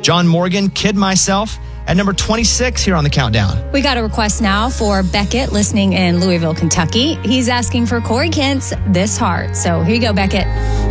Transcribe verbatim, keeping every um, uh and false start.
John Morgan, Kid Myself, at number twenty-six here on the countdown. We got a request now for Beckett, listening in Louisville, Kentucky. He's asking for Corey Kent's This Heart. So here you go, Beckett.